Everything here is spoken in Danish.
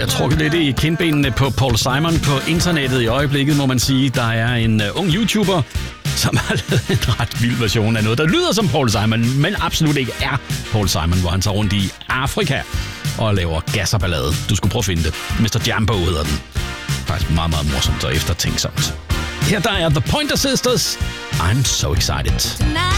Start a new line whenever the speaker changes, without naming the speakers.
bliver trukket lidt i kindbenene på Paul Simon på internettet i øjeblikket, må man sige. Der er en ung YouTuber, som har lavet en ret vild version af noget, der lyder som Paul Simon, men absolut ikke er Paul Simon, hvor han tager rundt i Afrika og laver gasserballade. Du skulle prøve at finde det. Mr. Jambo hedder den. Faktisk meget, meget morsomt og eftertænksomt. Her der er The Pointer Sisters. I'm so excited.